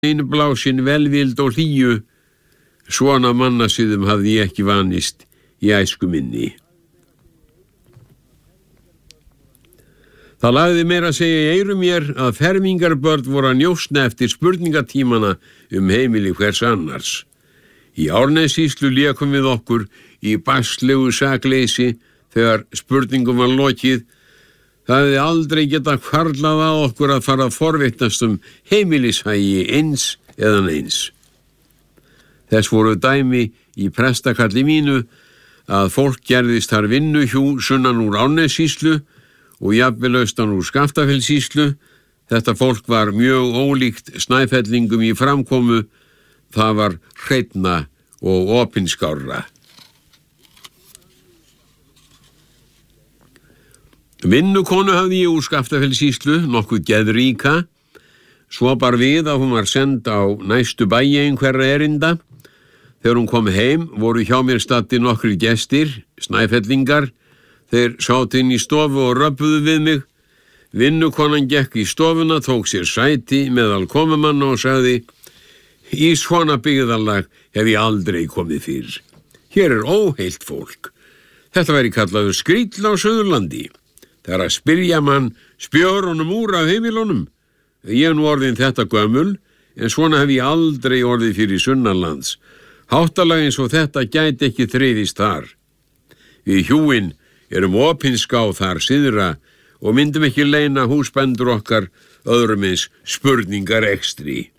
innblásin velvild og hlýju, svona mannasiðum hafði ég ekki vanist í æsku minni. Það lagði meira að segja í eyrum mér að fermingarbörn voru að njósna eftir spurningatímana heimili hvers annars. Í Árnessýslu lékum við okkur í baslegu sakleysi þegar spurningum var lokið. Það hefði aldrei getað hvarflað að okkur að fara að forvitnast heimilishagi eins eða neins. Þess voru dæmi í prestakalli mínu að fólk gerðist þar vinnuhjú sunnan úr Árnessýslu og jafnvel austan úr Skaftafellssýslu. Þetta fólk var mjög ólíkt Snæfellingum í framkomu. Það var hreinna og opinskárra. Vinnukonu hafði ég úr Skaftafellssýslu, nokkuð geðríka. Svo bar við að hún var send á næstu bæi einhverra erinda. Þegar hún kom heim voru hjá mér staddir nokkrir gestir, Snæfellingar. Þeir sátu inn í stofu og röbbuðu við mig. Vinnukonan gekk í stofuna, tók sér sæti meðal komumanna og sagði: í svona byggðarlag hef ég aldrei komið fyrir. Hér óheilt fólk. Þetta væri kallaður skrýtl á Suðurlandi. Það að spyrja mann spjörunum úr af heimilunum. Ég nú orðin þetta gömul, en svona hef ég aldrei orðið fyrir sunnanlands. Háttalag eins og þetta gæti ekki þrifist þar. Við hjúin erum opinská þar syðra og myndum ekki leyna húsbændur okkar öðrum eins spurningar ekstri.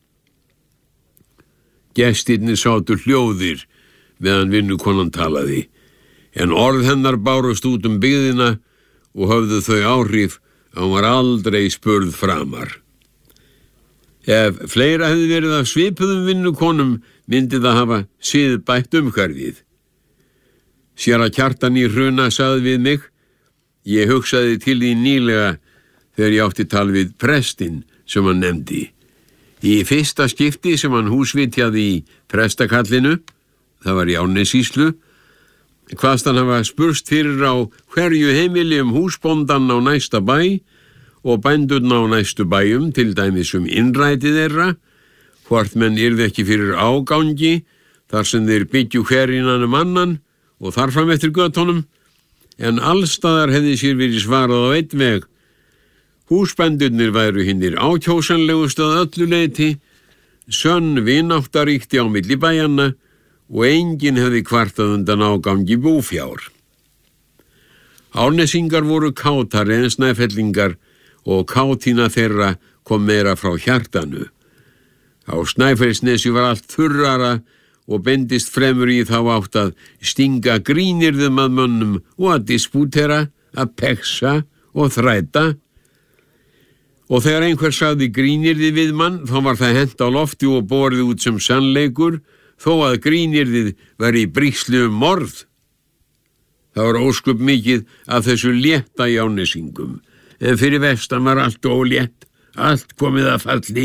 Gestirnir sátu hljóðir meðan vinnukonan talaði, en orð hennar bárust út byggðina og höfðu þau áhrif að hún var aldrei spurð framar. Ef fleira hefði verið af svipuðum vinnukonum myndi það hafa siðbætt umhverfið. Séra Kjartan í Hruna sagði við mig: ég hugsaði til því nýlega þegar ég átti tal við prestinn sem hann nefndi. Í fyrsta skipti sem hann húsvitjaði í prestakallinu, það var í Árnessýslu, kvaðst hann hafa spurst fyrir á hverju heimili húsbóndan á næsta bæ og bændurna á næstu bæjum, til dæmis innræti þeirra, hvort menn yrði ekki fyrir ágangi þar sem þeir byggju hver innan annan og þarfram eftir götunum, en allstaðar hefði sér verið svarað á einn veg. Húsbændurnir væru hinnir ákjósanlegust að öllu leyti, sönn vinátta ríkti á milli bæjanna og enginn hefði kvartað undan ágangi búfjár. Árnessingar voru kátari en Snæfellingar og kátína þeirra kom meira frá hjartanu. Á Snæfellsnesi var allt þurrara og bendist fremur í þá átt að stinga grínirðum að mönnum og að dispútera, að peksa og þræta. Og þegar einhver sagði grínirði við mann, þá var það hent á lofti og borið út sem sannleikur, þó að grínirðið var í brigslu morð. Það var ósköp mikið af þessu létta í Árnessingum, en fyrir vestan var allt ólétt, allt komið að falli.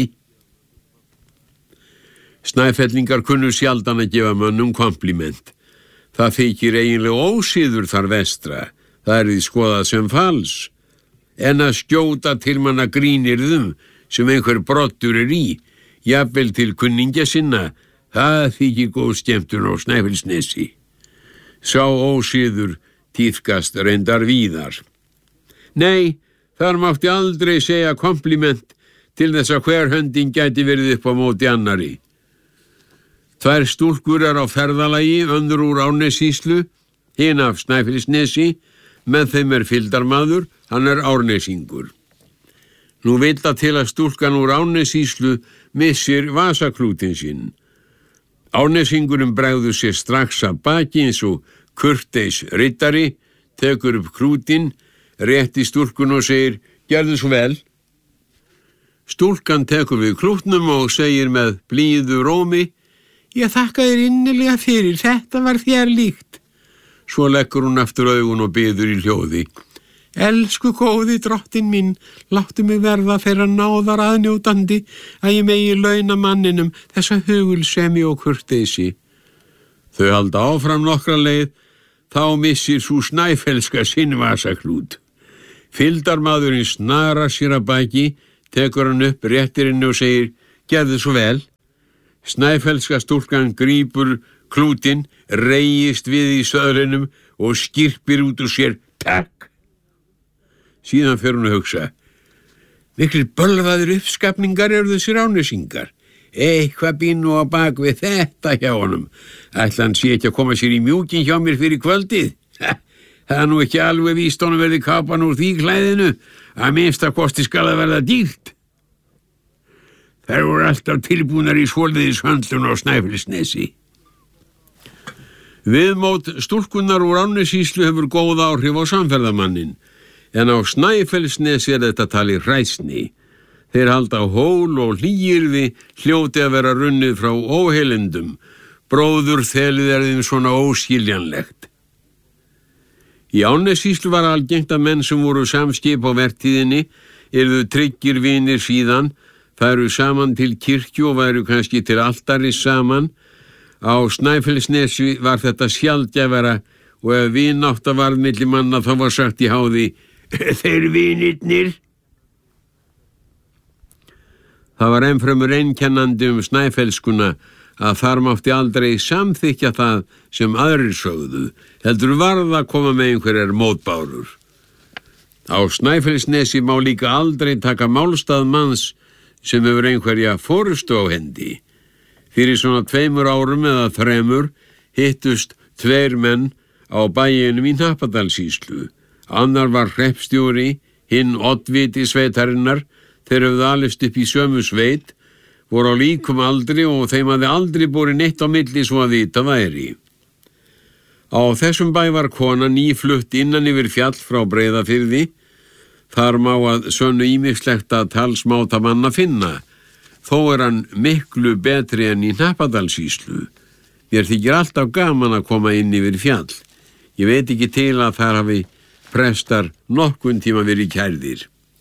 Snæfellingar kunnu sjaldan að gefa mönnum kompliment. Það þykir eiginlega ósíður þar vestra, það því skoðað sem fals, en að skjóta til manna grínirðum sem einhver brottur í, jafnvel til kunningja sinna, það þykir góð skemmtun á Snæfellsnesi. Sá ósíður tíðkast reyndar víðar. Nei, þar mátti aldrei segja kompliment til þess að hver höndin gæti verið upp á móti annari. Tvær stúlkur á ferðalagi, önnur úr Árnessýslu, hin af Snæfellsnesi, með þeim fylgdarmaður, hann Árnessingur. Nú vill það til að stúlkan úr Árnessýslu missir vasaklútin sinn. Árnessingurum bregður sér strax að baki eins og kurteis riddari, tekur upp klútin, rétti stúlkun og segir: gerðu svo vel. Stúlkan tekur við klútnum og segir með blíðu rómi: ég þakka þér innilega fyrir, þetta var þér líkt. Svo leggur hún aftur augun og biður í hljóði: elsku góði drottinn minn, láttu mig verða þeirra náðar aðnjótandi að ég megi launa manninum þessa hugulsemi og kurteisi. Þau halda áfram nokkra leið, þá missir sú Snæfellska sinn vasaklút. Fylgdarmaðurinn snarar sér að baki, tekur hann upp réttirinn og segir: gerðu svo vel. Snæfellska stúlkan grípur klútinn, reigist við í söðlinum og skirpir út úr sér takk. Síðan fer hún að hugsa: miklir bölvaðir uppskapningar eru þessir Árnesingar. Eitthvað býr nú á bak við þetta hjá honum. Ætli hann sé ekki að koma sér í mjúkin hjá mér fyrir kvöldið. Það er nú ekki alveg víst honum verði kápan úr því klæðinu. Að minnsta kosti skal það verða dýrt. Þær voru alltaf tilbúnar í svoleiðis höndlun á Snæfellsnesi. Viðmót stúlkunnar úr Árnessýslu hefur góð áhrif á samferðamannin, en á Snæfellsnesi er þetta talið hræsni. Þeir halda hól og hlýyrði hljóti að vera runnið frá óheilindum. Bróður þelið er þeim svona óskiljanlegt. Í Árnessýslu var algengt að menn sem voru samskip á vertíðinni yrðu tryggir vinir síðan, færu saman til kirkju og væru kannski til altaris saman. Á Snæfellsnesi var þetta sjaldgæfara og ef vinátta varð milli manna þá var sagt í háði: þeir vinirnir. Það var ennfremur einkennandi Snæfellskuna að þar mátti aldrei samþykkja það sem aðrir sögðu, heldur varð að koma með einhverjar mótbárur. Á Snæfellsnesi má líka aldrei taka málstað manns sem hefur einhverja forystu á hendi. Fyrir svona 2 árum eða 3 hittust 2 menn á bæinum í Hnappadalssýslu. Annar var hreppstjóri, hinn oddviti sveitarinnar. Þeir höfðu alist upp í sömu sveit, voru á líkum aldri og þeim hafði aldrei borið neitt á milli svo að vita væri. Á þessum bæ var kona nýflutt innan yfir fjall frá Breiðafirði. Þar má að sönnu ýmislegt að talsmáta manna finna. Þó er hann miklu betri en í Hnappadalssýslu. Mér þykir alltaf gaman að koma inn yfir fjall. Ég veit ekki til að þar hafi prestar nokkun tíma verið kærðir.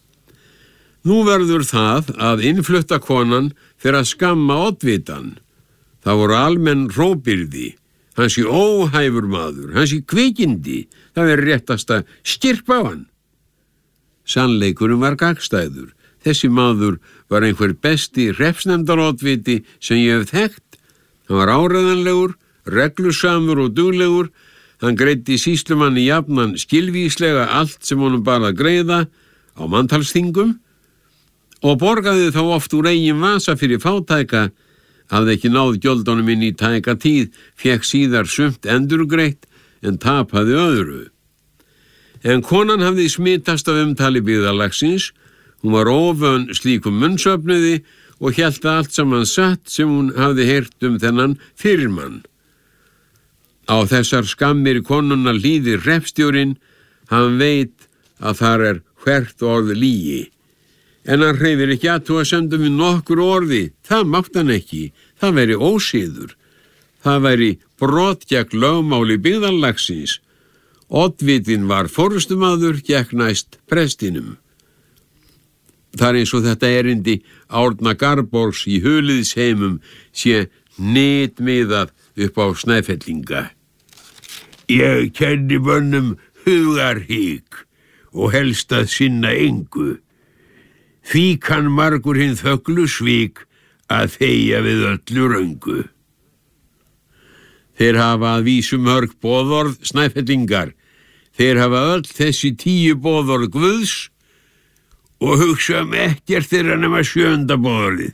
Nú verður það að innflutta konan fer að skamma oddvitan. Það voru almenn hrópyrði. Hann sé óhæfur maður, hann sé kvikindi. Það er réttast að skirpa á hann. Sannleikurinn var gagnstæður. Þessi maður var einhver besti hreppsnefndaroddviti sem ég hef þekkt. Hann var áreiðanlegur, reglusamur og duglegur. Hann greiddi sýslumanni jafnan skilvíslega allt sem honum bar að greiða á manntalsþingum og borgaði þá oft úr eigin vasa fyrir fátæka. Hafði ekki náð gjöldunum inn í tæka tíð, fékk síðar sumt endurgreitt en tapaði öðru. En konan hafði smitast af umtali byggðarlagsins. Hún var óvön slíkum munnsöfnuði og hélt að allt saman satt sem hún hafði heyrt þennan fyrirmann. Á þessar skammir konuna hlýðir hreppstjórinn. Hann veit að þar er hvert orð lygi. En hann hreyfir ekki athugasemdum við nokkur orði. Það mátti hann ekki. Það væri ósiður. Það væri brot gegn lögmáli byggðarlagsins. Oddvitin var forystumaður, gekk næst prestinum. Það er eins og þetta erindi Árna Garborgs í Huliðsheimum sé hnitmiðað upp á Snæfellinga. Ég kenni mönnum hugarhygg og helst að sinna engu. Því kann margur hinn þöglu svik að þegja við öllu röngu. Þeir hafa að vísu mörg boðorð Snæfellingar. Þeir hafa öll þessi 10 boðorð Guðs og hugsa ekkert þeirra nema 7. boðorðið.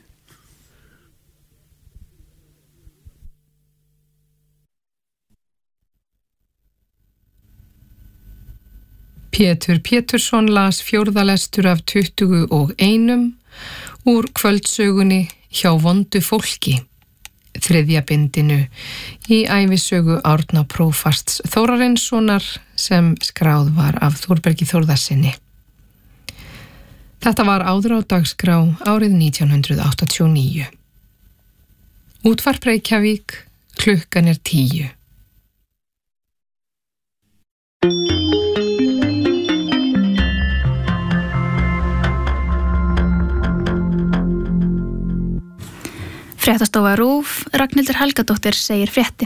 Pétur Pétursson las 4. lestur af 21 úr kvöldsögunni Hjá vondu fólki, 3. bindinu í ævisögu Árna prófasts Þórarinssonar sem skráð var af Þórbergi Þórðarsyni. Þetta var áður á dagskrá árið 1989. Útvarp Reykjavík, klukkan er 10. Fréttastofa RÚV, Ragnhildur Helgadóttir segir fréttir.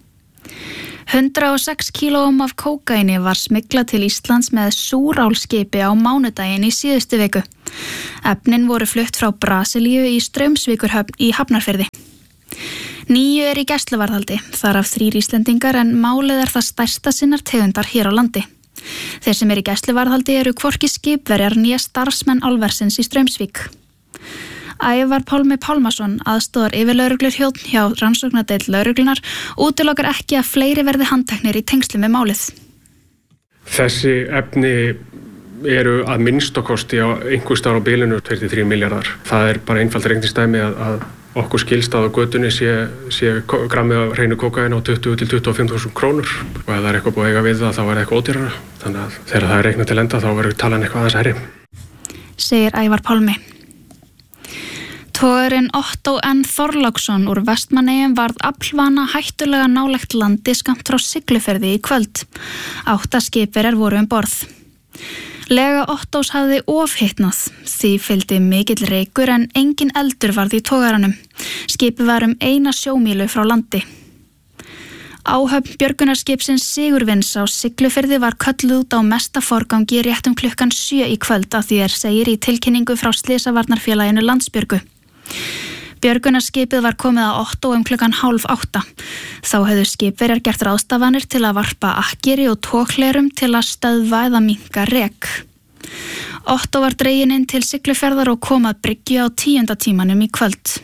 106 kílóum af kókaíni var smyglað til Íslands með súrálskipi á mánudaginn í síðustu viku. Efnin voru flutt frá Brasilíu í Straumsvíkurhöfn í Hafnarfirði. 9 í gæsluvarðhaldi, þar af 3 Íslendingar en málið það stærsta sinnar tegundar hér á landi. Þeir sem í gæsluvarðhaldi eru hvorki skipverjar né starfsmenn álversins í Straumsvík. Ævar Pálmi Pálmason, aðstoðar yfirlögreglustjóri hjá rannsóknardeild lögreglunnar, útilokar ekki að fleiri verði handteknir í tengslum með málið. Þessi efni eru að minnstakosti á einhvers staðar á bilinu 23 milljarðar. Það bara einfalt reikningsdæmi að okkur skilst að á götunni sé grammið af hreinu kókaín á 20 til 25.000 krónur og ef það eitthvað búið að eiga við það þá eitthvað ódýrara. Þannig að þegar það reiknað til enda þá verður talan eitthvað aðeins hærri. Segir Ævar Pálmi. Togarinn Otto N. Þorláksson úr Vestmannaeyjum varð aflvana hættulega nálægt landi skammt frá Siglufirði í kvöld. 8 skipverjar voru borð. Lega Ottos hafði ofhitnað, því fylgdi mikill reykur en engin eldur varð í togaranum. Skipið var 1 sjómílu frá landi. Áhöfn björgunarskipsins Sigurvins á Siglufirði var kölluð út á mesta forgangi rétt klukkan 7 í kvöld að því segir í tilkynningu frá Slysavarnarfélaginu Landsbjörgu. Björgunarskipið var komið að Otto klukkan 7:30. Þá höfðu skipverjar gert ráðstafanir til að varpa akkeri og tóklerum til að stöðva eða minnka rek. Otto var dreginn inn til Siglufjarðar og kom að bryggju á 10. tímanum í kvöld.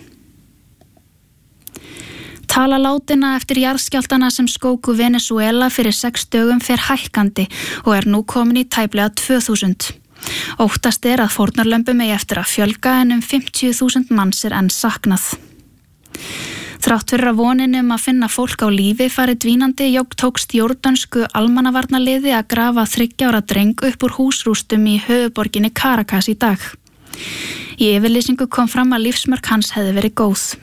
Tala látinna eftir jarðskjálftana sem skóku Venezuela fyrir 6 dögum fer hækkandi og nú komin í tæplega 2000. Óttast að fórnarlömbum eigi eftir að fjölga en 50.000 manns enn saknað. Þrátt fyrir að vonin að finna fólk á lífi farið dvínandi tókst jórdansku almannavarnaliði að grafa 3 ára dreng upp úr húsrústum í höfuðborginni Caracas í dag. Í yfirlýsingu kom fram að lífsmörk hans hefði verið góð.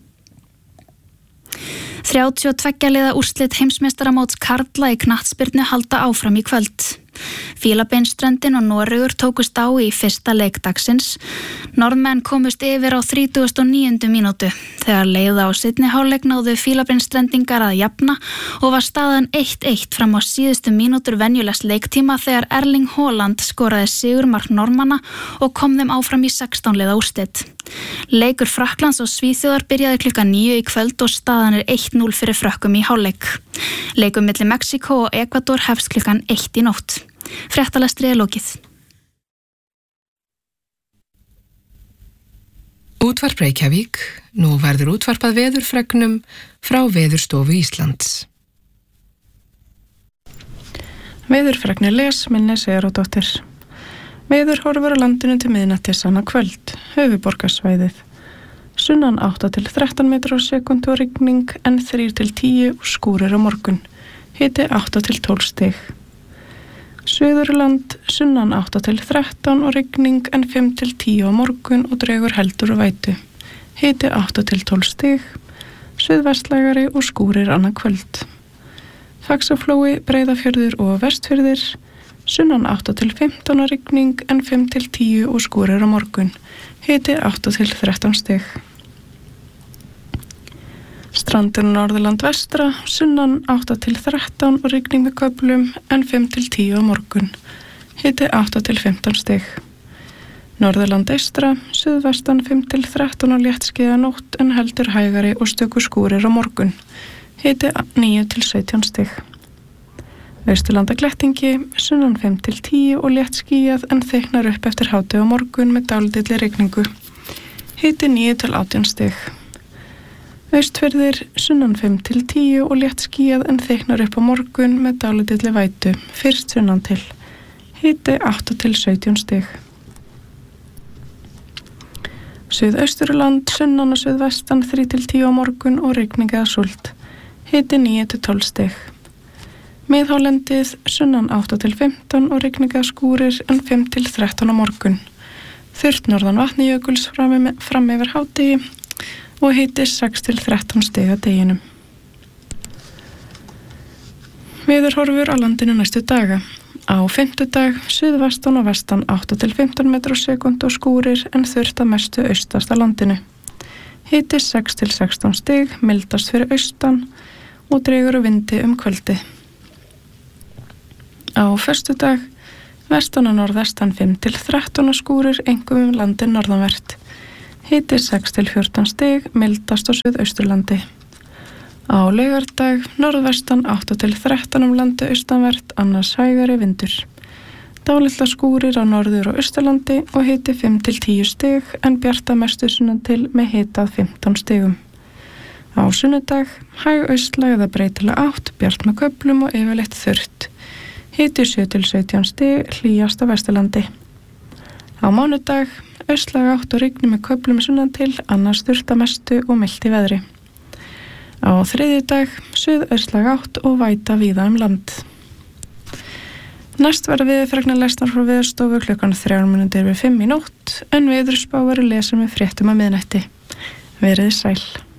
32 liða úrslit heimsmeistaramóts karla í knattspyrnu halda áfram í kvöld. Fílabeinsströndin og Noregur tókust á í fyrsta leik dagsins. Norðmenn komust yfir á 39. mínútu. Þegar leið á seinni hálfleik náðu Fílabeinsstrendingar að jafna og var staðan 1-1 fram á síðustu mínútur venjulegs leiktíma þegar Erling Haaland skoraði sigurmark Norðmanna og kom þeim áfram í 16 liða úrslit. Leikur Frakklands og Svíþjóðar byrjaði klukkan 9 í kvöld og staðan 1-0 fyrir Frökkum í hálfleik. Leikur milli Mexíkó og Ekvador hefst klukkan 1 í nótt. Fréttalestri lokið. Útvarp Reykjavík. Nú verður útvarpað veðurfregnum frá Veðurstofu Íslands. Veðurfregnir les Minni Sigurðardóttir. Veðurhorfur á landinu til miðnættis annað kvöld. Höfuðborgarsvæðið. Sunnan 8 til 13 metrar á sekúndu og rigning en 3 til 10 og skúrir á morgun. Hiti 8 til 12 stig. Suðurland sunnan 8 til 13 og rigning en 5 til 10 á morgun og dregur heldur og vætu. Hiti 8 til 12 stig. Suðvestlægari og skúrir annað kvöld. Faxaflói, Breiðafjörður og Vestfjörðir. Sunnan 8 til 15 og rigning en 5 til 10 og skúrir á morgun. Hiti 8 til 13 stig. Strandir Norðurland vestra, sunnan 8 til 13 og rigning með köflum en 5 til 10 á morgun. Hiti 8 til 15 stig. Norðurland eystra, suðvestan 5 til 13 og léttskýjað nótt en heldur hægari og stöku skúrir á morgun. Hiti 9 til 17 stig. Austurlanda glettingi, sunnan 5 til 10 og léttskýjað en þykknar upp eftir hádegi á morgun með dálítilli rigningu. Hiti 9 til 18 stig. Austfjörðir, sunnan 5 til 10 og léttskýjað en þykknar upp á morgun með dálítilli vætu, fyrst sunnan til. Hiti 8 til 17 stig. Suðausturland, sunnan og suðvestan 3 til 10 á morgun og rigning eða súld. Hiti 9 til 12 stig. Miðhálendið, sunnan 8 til 15 og rigning eða skúrir en 5 til 13 á morgun. Þurrt norðan Vatnajökuls fram yfir hádegi og hiti 6 til 13 stig að deginum. Veðurhorfur á landinu næstu daga. Á fimmtudag, suðvestan og vestan 8 til 15 metrar á sekúndu og skúrir en þurrt að mestu austast á landinu. Hiti 6 til 16 stig, mildast fyrir austan og dregur vindi kvöldi. Á föstudag, Vestan og norðvestan 5 til 13 skúrir, einkum landið norðanvert. Hiti 6 til 14 stig, mildast á Suðausturlandi. Á laugardag norðvestan 8 til 13 landið austanvert, annars hægari vindur. Dálitla skúrir á norður og austurlandi og hiti 5 til 10 stig, en bjart að mestu sunnan til með hitað 15 stigum. Á sunnudag hæg austlæg eða breytileg átt, bjart með köflum og yfirleitt þurrt. Hiti 7 til 17 stig, hlýjast á vesturlandi. Á mánudag austlæg átt og rigni með köflum sunnan til, annars þurrt að mestu og milt í veðri. Á þriðjudag suðaustlæg átt og væta víða land. Næst verður veðurfregnar lesnar frá Veðurstofu klukkan 3:05 í nótt, en veðurspá verður lesað með fréttum að miðnætti. Verið sæl.